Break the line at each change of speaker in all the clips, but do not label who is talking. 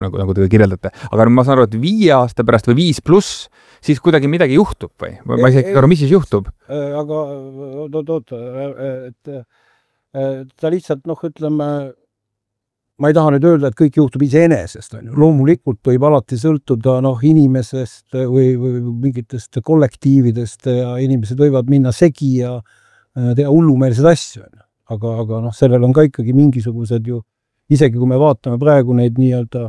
nagu te kirjeldate. Aga ma saan aru, et 5 aasta pärast või 5+, siis kuidagi midagi juhtub või? Ma ei saa aru, mis siis juhtub?
Aga ta lihtsalt, ütleme, ma ei taha nüüd öelda, et kõik juhtub iseenesest. Loomulikult võib alati sõltuda inimesest või mingitest kollektiividest ja inimesed võivad minna segi ja teha hullumeelsed asju. Aga sellel on ka ikkagi mingisugused ju, isegi kui me vaatame praegu neid nii-öelda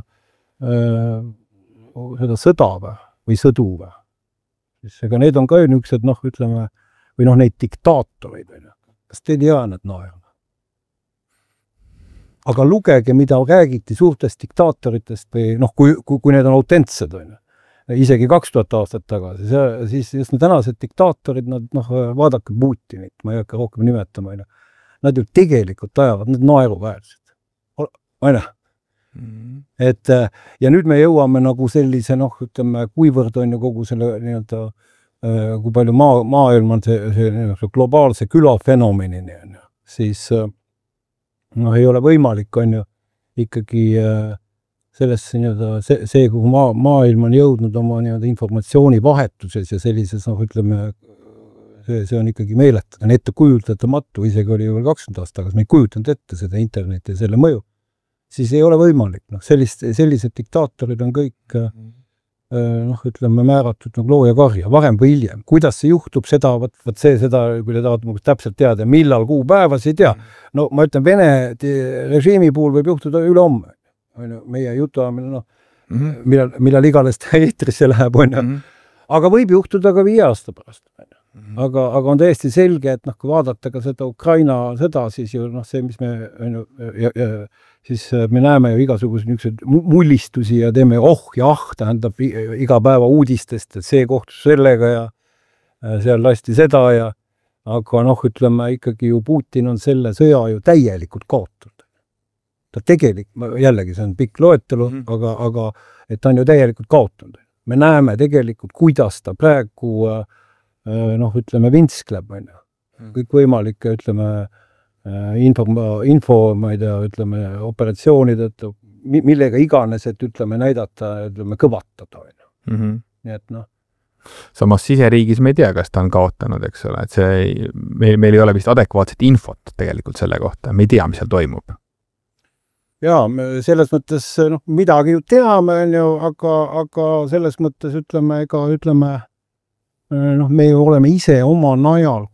seda sõda või sõdu siis ega need on ka ju niisugused, ütleme, või neid diktaatoreid. Kas te ei tea nad naerma? Aga lugege, mida räägiti suurtest diktaatoritest või kui need on autentsed, isegi 2000 aastat tagasi, siis just need tänased diktaatorid, nad vaadake Putinit, ma ei hakka rohkem nimetama, nad ju tegelikult ajavad, need naeruväärsed. Ja nüüd me jõuame nagu sellise, ütleme, kuivõrd on ju kogu selle nii-öelda, kui palju maailm on see globaalse külafenomenini, siis ei ole võimalik, on ju, ikkagi sellesse see, kuhu maailm on jõudnud oma informatsioonivahetuses ja sellises, ütleme, see on ikkagi meeletu, on ette kujutatamatu, isegi oli ju 20 aastat, aga me ei kujutanud ette seda interneti ja selle mõju, siis ei ole võimalik. Sellised diktaatorid on kõik ütleme, määratud loo ja karja, varem või hiljem. Kuidas see juhtub, seda, kui te tahate täpselt teada, millal kuupäevas, ei tea. Ma ütlen, Vene režiimi puhul võib juhtuda ülehomme. Meie jutuajamine, millal igales eetrisse läheb, aga võib juhtuda ka 5 aasta pärast. Aga on täiesti selge, et kui vaadata ka seda Ukraina sõda, siis ju see, mis me siis me näeme ju igasuguseid mullistusi ja teeme tähendab iga päeva uudistest, et see kohtus sellega ja seal lasti seda aga ütleme ikkagi ju Putin on selle sõja ju täielikult kaotanud. Ta tegelikult, jällegi see on pikk loetelu, aga et ta on ju täielikult kaotanud. Me näeme tegelikult, kuidas ta praegu ütleme, vinskleb, kõik võimalike, ütleme, info, ma ei tea, ütleme, operatsioonid, et millega iganes, et ütleme, näidata, ütleme, kõvatada. Nii et
Samas siseriigis me ei tea, kas ta on kaotanud, eks ole, et meil ei ole vist adekvaatset infot tegelikult selle kohta, me ei tea, mis seal toimub.
Jaa, selles mõttes midagi ju teame, aga selles mõttes ütleme, me ju oleme ise oma najal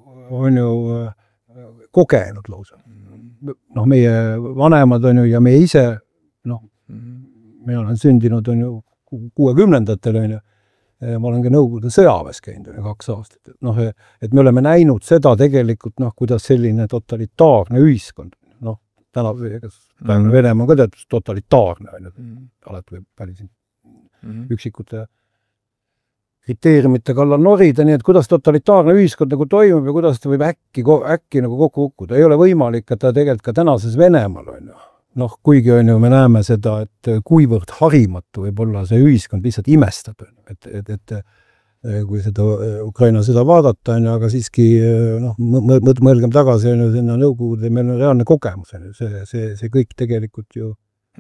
kogenud lausa. Meie vanemad on ju ja me ise, me olen sündinud on ju 60-ndatel on ju, ma olen ka Nõukogude sõjaväes käinud 2 aastat. Et me oleme näinud seda tegelikult, kuidas selline totalitaarne ühiskond, täna Venemaa on ka teatud totalitaarne, alati võib päris üksikute kriteeriumite kallal norida, nii et kuidas totalitaarne ühiskond toimub ja kuidas ta võib äkki kokku kukkuda. Ei ole võimalik, et ta tegelikult ka tänases Venemaal on ju. Kuigi on ju, me näeme seda, et kuivõrd harimatu võib olla see ühiskond lihtsalt imestab. Et kui seda Ukraina sõda vaadata, aga siiski mõelgem tagasi sinna Nõukogude, meil on reaalne kogemus. See kõik tegelikult ju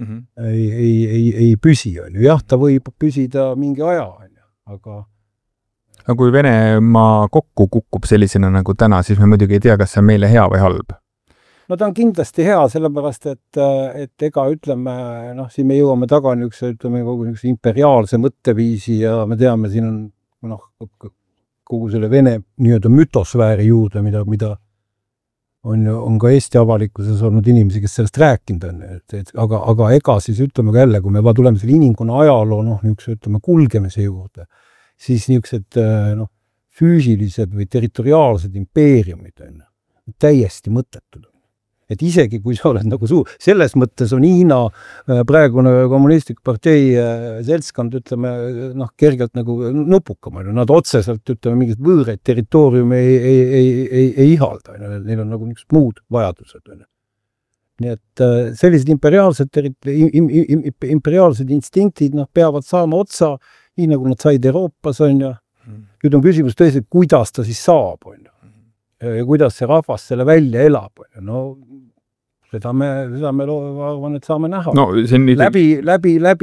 ei püsi. Jah, ta võib püsida mingi aja, aga
kui Venemaa kokku kukub sellisena nagu täna, siis me muidugi ei tea, kas see on meile hea või halb.
Ta on kindlasti hea, sellepärast, et ega ütleme, siin me jõuame taga ütleme, kogu imperiaalse mõtteviisi ja me teame, siin on kogu selle Vene nii-öelda mütosfääri juurde, mida on ka Eesti avalikkuses olnud inimesi, kes sellest rääkinud on. Aga ega siis ütleme ka jälle, kui me tuleme selle inimkonna ajaloo ütleme, kulgemise juurde, siis niisugused füüsilised või territoriaalsed impeeriumid on täiesti mõttetud. Et isegi kui sa oled nagu selles mõttes on Hiina praegune kommunistlik partei seltskond, ütleme, kergelt nagu nupukam. Nad otseselt, ütleme, mingid võõreid territooriumi ei ihalda. Neil on nagu niisugused muud vajadused. Nii et sellised imperiaalsed instinktid peavad saama otsa, nii nagu nad said Euroopas, on ju. Nüüd on küsimus tõesti, kuidas ta siis saab, on ju. Ja kuidas see rahvas selle välja elab. Seda me arvan, et saame näha.
no see on nüüd
läbi